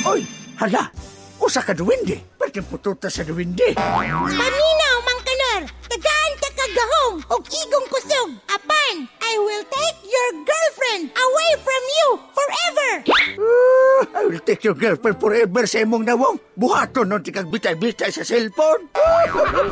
Oy, hala, usa ka duwindi. Pwede pututa sa duwindi. Paminaw, Mangkanor! Tagaan ka kagahong o igong kusog! Apan, I will take your girlfriend away from you forever! I will take your girlfriend forever sa imong nawong. Buhaton nun ti kag bitay-bitay sa cellphone.